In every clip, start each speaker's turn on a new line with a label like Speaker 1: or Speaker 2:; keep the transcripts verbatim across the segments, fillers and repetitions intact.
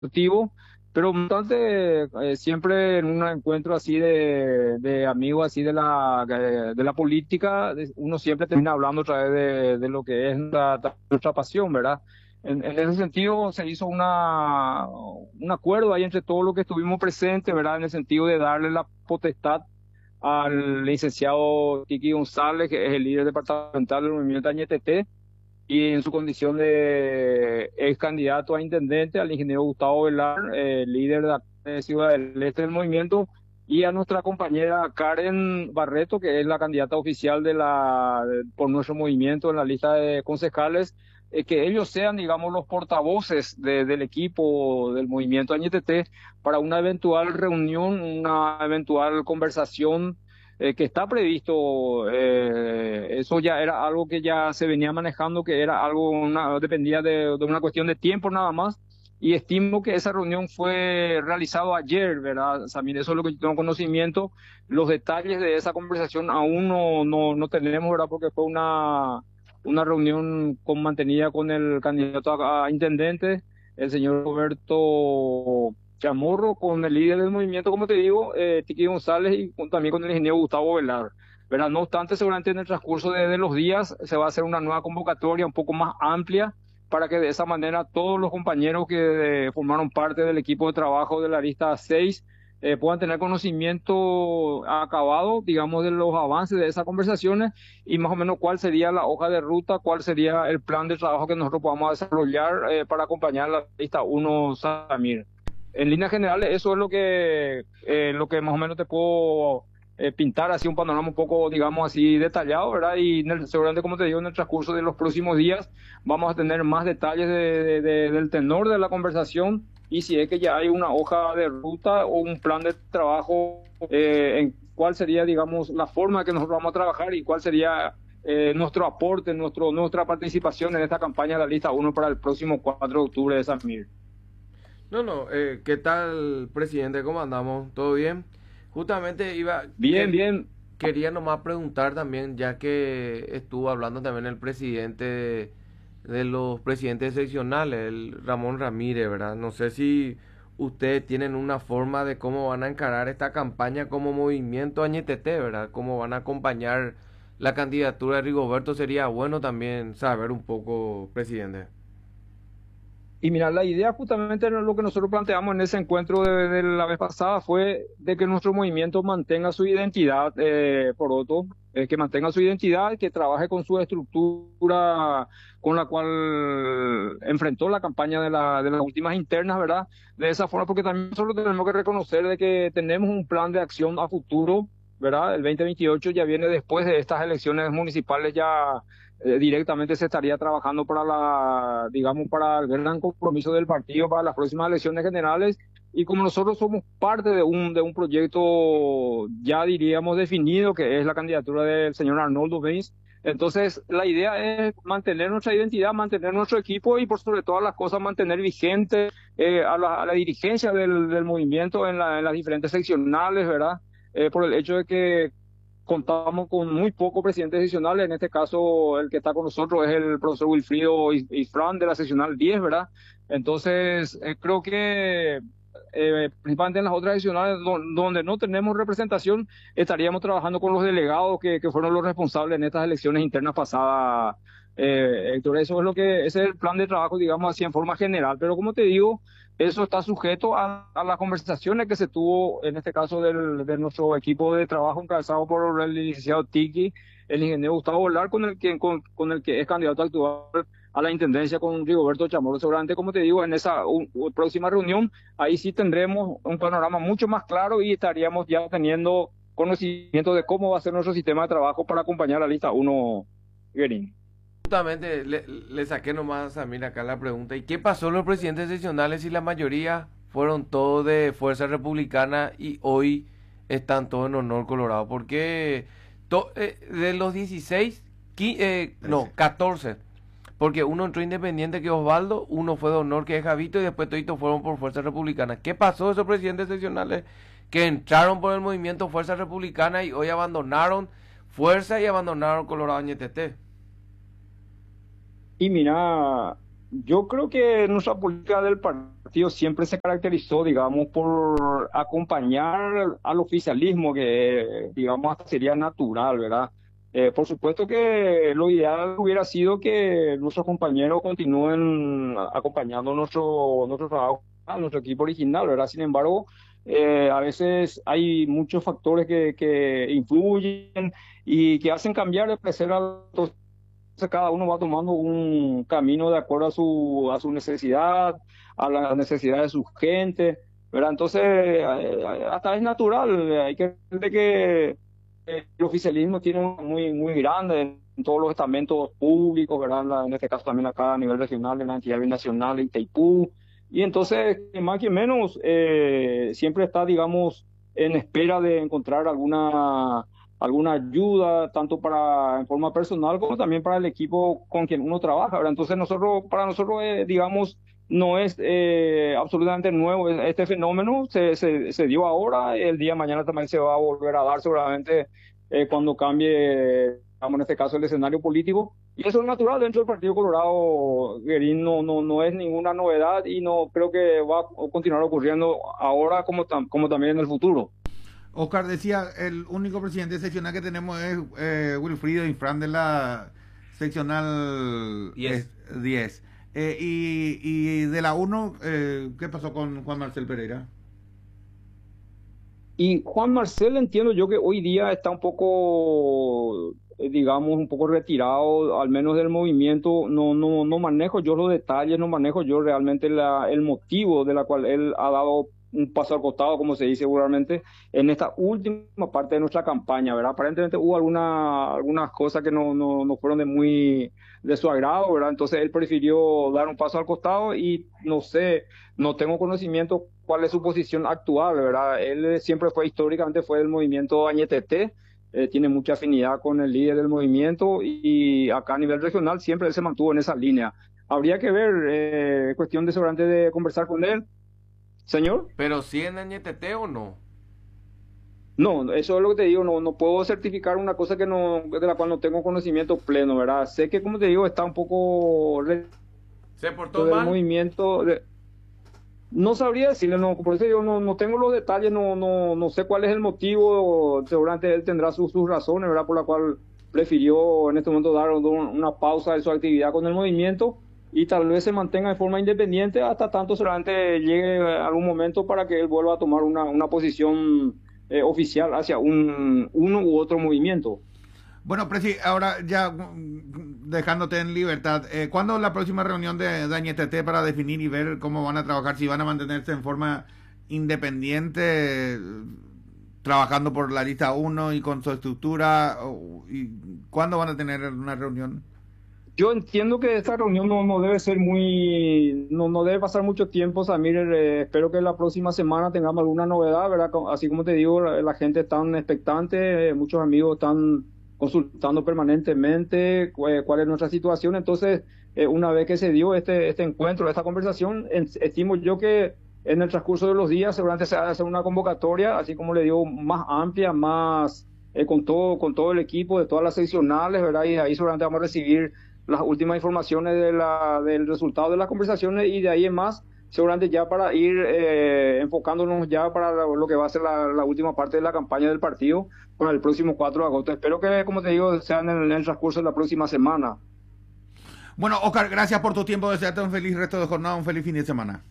Speaker 1: motivo, pero bastante, eh, siempre en un encuentro así de, de amigos así de la, eh, de la política, de- uno siempre termina hablando otra vez de, de lo que es nuestra, nuestra pasión, ¿verdad? En, en ese sentido se hizo una, un acuerdo ahí entre todos los que estuvimos presentes, ¿verdad? En el sentido de darle la potestad al licenciado Tiki González, que es el líder departamental del movimiento Añetete, y en su condición de ex candidato a intendente, al ingeniero Gustavo Velar, eh, líder de, la- de Ciudad del Este del movimiento, y a nuestra compañera Karen Barreto, que es la candidata oficial de la, de- por nuestro movimiento en la lista de concejales, eh, que ellos sean, digamos, los portavoces de- del equipo del movimiento Añetete para una eventual reunión, una eventual conversación, eh, que está previsto. Eh, eso ya era algo que ya se venía manejando, que era algo, una, dependía de, de una cuestión de tiempo nada más. Y estimo que esa reunión fue realizada ayer, ¿verdad, Samir? Eso es lo que yo tengo conocimiento. Los detalles de esa conversación aún no, no, no tenemos, ¿verdad? Porque fue una, una reunión con, mantenida con el candidato a, a intendente, el señor Roberto Chamorro, con el líder del movimiento, como te digo, eh, Tiki González, y con- también con el ingeniero Gustavo Velar. ¿Verdad? No obstante, seguramente en el transcurso de, de los días se va a hacer una nueva convocatoria un poco más amplia para que de esa manera todos los compañeros que eh, formaron parte del equipo de trabajo de la lista seis eh, puedan tener conocimiento acabado, digamos, de los avances de esas conversaciones y más o menos cuál sería la hoja de ruta, cuál sería el plan de trabajo que nosotros podamos desarrollar eh, para acompañar la lista uno, Samir. En líneas generales, eso es lo que, eh, lo que más o menos te puedo eh, pintar así un panorama un poco, digamos así, detallado, ¿verdad? Y en el- seguramente, como te digo, en el transcurso de los próximos días vamos a tener más detalles de- de- de- del tenor de la conversación y si es que ya hay una hoja de ruta o un plan de trabajo, eh, en cuál sería, digamos, la forma que nosotros vamos a trabajar y cuál sería eh, nuestro aporte, nuestro, nuestra participación en esta campaña de la lista uno para el próximo cuatro de octubre de San Mir.
Speaker 2: No, no, eh, ¿qué tal, presidente? ¿Cómo andamos? ¿Todo bien? Justamente iba,
Speaker 1: Bien,
Speaker 2: quer-
Speaker 1: bien.
Speaker 2: quería nomás preguntar también, ya que estuvo hablando también el presidente de los presidentes seccionales, el Ramón Ramírez, ¿verdad? No sé si ustedes tienen una forma de cómo van a encarar esta campaña como movimiento Añetete, ¿verdad? Cómo van a acompañar la candidatura de Rigoberto. Sería bueno también saber un poco, presidente.
Speaker 1: Y mira, la idea justamente era lo que nosotros planteamos en ese encuentro de, de la vez pasada fue de que nuestro movimiento mantenga su identidad, eh, por otro, eh, que mantenga su identidad, que trabaje con su estructura con la cual enfrentó la campaña de, la, de las últimas internas, ¿verdad? De esa forma, porque también nosotros tenemos que reconocer de que tenemos un plan de acción a futuro, ¿verdad? El veinte veintiocho ya viene después de estas elecciones municipales, ya eh, directamente se estaría trabajando para la, digamos, para el gran compromiso del partido para las próximas elecciones generales. Y como nosotros somos parte de un, de un proyecto ya diríamos definido, que es la candidatura del señor Arnoldo Benz, entonces la idea es mantener nuestra identidad, mantener nuestro equipo y por sobre todas las cosas mantener vigente eh, a, la, a la dirigencia del, del movimiento en, la, en las diferentes seccionales, ¿verdad? Eh, por el hecho de que contamos con muy pocos presidentes adicionales. En este caso, el que está con nosotros es el profesor Wilfrido Is- Isfran de la seccional diez, ¿verdad? Entonces, eh, creo que eh, principalmente en las otras seccionales do- donde no tenemos representación, estaríamos trabajando con los delegados que, que fueron los responsables en estas elecciones internas pasadas. Eh, Héctor, eso es lo que, ese es el plan de trabajo, digamos así, en forma general. Pero como te digo, eso está sujeto a, a las conversaciones que se tuvo, en este caso, del, de nuestro equipo de trabajo encabezado por el licenciado Tiki, el ingeniero Gustavo Volar, con el que, con, con el que es candidato actual a la intendencia con Rigoberto Chamorro. Seguramente, como te digo, en esa un, un, próxima reunión, ahí sí tendremos un panorama mucho más claro y estaríamos ya teniendo conocimiento de cómo va a ser nuestro sistema de trabajo para acompañar a la lista uno, Guerin.
Speaker 2: Justamente le, le saqué nomás a mí acá la pregunta. ¿Y qué pasó en los presidentes seccionales si la mayoría fueron todos de Fuerza Republicana y hoy están todos en Honor Colorado? Porque to- eh, de los dieciséis, qui- eh, no, catorce. Porque uno entró independiente que Osvaldo, uno fue de Honor que es Javito y después toditos fueron por Fuerza Republicana. ¿Qué pasó esos presidentes seccionales que entraron por el movimiento Fuerza Republicana y hoy abandonaron Fuerza y abandonaron Colorado Ñetete?
Speaker 1: Y mira, Yo creo que nuestra política del partido siempre se caracterizó, digamos, por acompañar al oficialismo, que, digamos, hasta sería natural, ¿verdad? Eh, por supuesto que lo ideal hubiera sido que nuestros compañeros continúen acompañando nuestro, nuestro trabajo, nuestro equipo original, ¿verdad? Sin embargo, eh, a veces hay muchos factores que, que influyen y que hacen cambiar de parecer a los. Cada uno va tomando un camino de acuerdo a su, a su necesidad, a las necesidades de su gente, ¿verdad? Entonces, eh, hasta es natural, hay que entender que eh, el oficialismo tiene un muy, muy grande en todos los estamentos públicos, ¿verdad? La- En este caso también acá a nivel regional, en la entidad binacional, en Itaipú, y entonces, que más que menos, eh, siempre está, digamos, en espera de encontrar alguna alguna ayuda, tanto para en forma personal como también para el equipo con quien uno trabaja, ¿verdad? Entonces nosotros, para nosotros, eh, digamos, no es eh, absolutamente nuevo este fenómeno, se, se, se dio ahora, el día de mañana también se va a volver a dar seguramente eh, cuando cambie, digamos, en este caso el escenario político, y eso es natural dentro del Partido Colorado, Guerín, no, no, no es ninguna novedad y no creo que va a continuar ocurriendo ahora como, tam como también en el futuro.
Speaker 3: Oscar decía, el único presidente seccional que tenemos es eh, Wilfrido Infran de la seccional
Speaker 2: diez.
Speaker 3: eh, diez. Eh, y, y de la uno, eh, ¿qué pasó con Juan Marcel Pereira?
Speaker 1: Y Juan Marcel entiendo yo que hoy día está un poco, eh, digamos, un poco retirado, al menos del movimiento. No, no, no manejo yo los detalles, no manejo yo realmente la, el motivo de la cual él ha dado un paso al costado, como se dice seguramente, en esta última parte de nuestra campaña, ¿verdad? Aparentemente hubo alguna, algunas cosas que no, no, no fueron de muy de su agrado, ¿verdad? Entonces él prefirió dar un paso al costado y no sé, no tengo conocimiento cuál es su posición actual, ¿verdad? Él siempre fue, históricamente fue del movimiento Añetete, eh, tiene mucha afinidad con el líder del movimiento y acá a nivel regional siempre él se mantuvo en esa línea. Habría que ver, eh, cuestión de seguramente de conversar con él. Señor,
Speaker 2: ¿Pero sí en Añetete o no?
Speaker 1: no, eso es lo que te digo, no, no puedo certificar una cosa que no, de la cual no tengo conocimiento pleno, ¿verdad? Sé que, como te digo, está un poco re-
Speaker 2: ¿Se portó
Speaker 1: del
Speaker 2: mal?
Speaker 1: movimiento, de- no sabría decirle, no, por eso yo no, no tengo los detalles, no, no, no sé cuál es el motivo, seguramente él tendrá sus, sus razones, ¿verdad? Por la cual prefirió en este momento dar un- una pausa de su actividad con el movimiento y tal vez se mantenga de forma independiente hasta tanto seguramente llegue algún momento para que él vuelva a tomar una, una posición eh, oficial hacia un, uno u otro movimiento.
Speaker 3: Bueno, Presi, ahora ya mm, dejándote en libertad, eh, ¿cuándo es la próxima reunión de, de Añetete para definir y ver cómo van a trabajar, si van a mantenerse en forma independiente, trabajando por la lista uno y con su estructura? O, y ¿cuándo van a tener una reunión?
Speaker 1: Yo entiendo que esta reunión no, no debe ser muy, no, no debe pasar mucho tiempo, Samir. Eh, espero que la próxima semana tengamos alguna novedad, ¿verdad? Co- Así como te digo, la, la gente está expectante, eh, muchos amigos están consultando permanentemente cu- eh, cuál es nuestra situación. Entonces, eh, una vez que se dio este, este encuentro, esta conversación, en- estimo yo que en el transcurso de los días seguramente se va a hacer una convocatoria, así como le digo, más amplia, más eh, con todo, con todo el equipo de todas las seccionales, ¿verdad? Y ahí seguramente vamos a recibir las últimas informaciones de la, del resultado de las conversaciones y de ahí en más, seguramente ya para ir eh, enfocándonos ya para lo que va a ser la, la última parte de la campaña del partido para el próximo cuatro de agosto. Espero que, como te digo, sea en el, en el transcurso de la próxima semana.
Speaker 3: Bueno, Oscar, gracias por tu tiempo, desearte un feliz resto de jornada, un feliz fin de semana.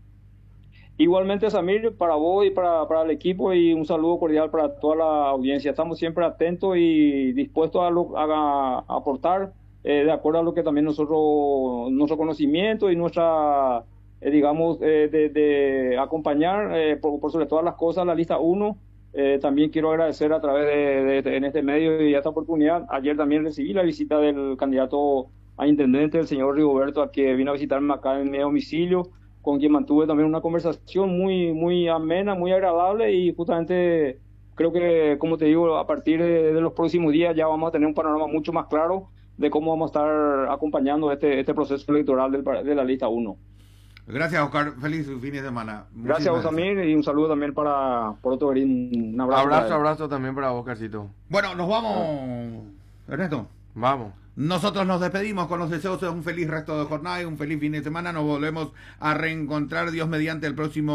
Speaker 1: Igualmente, Samir, para vos y para, para el equipo y un saludo cordial para toda la audiencia. Estamos siempre atentos y dispuestos a, lo, a, a aportar eh, de acuerdo a lo que también nosotros, nuestro conocimiento y nuestra, eh, digamos, eh, de, de acompañar eh, por, por sobre todas las cosas la lista uno. Eh, también quiero agradecer a través de, de, de en este medio y esta oportunidad. Ayer también recibí la visita del candidato a intendente, el señor Rigoberto, a que vino a visitarme acá en mi domicilio, con quien mantuve también una conversación muy, muy amena, muy agradable y justamente creo que, como te digo, a partir de, de los próximos días ya vamos a tener un panorama mucho más claro de cómo vamos a estar acompañando este, este proceso electoral del, de la lista uno.
Speaker 3: Gracias, Oscar. Feliz fin de semana.
Speaker 1: Gracias a vos, Samir, y un saludo también para por otro Un abrazo.
Speaker 2: Abrazo, abrazo también para vos, Carcito.
Speaker 3: Bueno, nos vamos, Ernesto.
Speaker 2: Vamos.
Speaker 3: Nosotros nos despedimos con los deseos de un feliz resto de jornada y un feliz fin de semana. Nos volvemos a reencontrar, Dios mediante, el próximo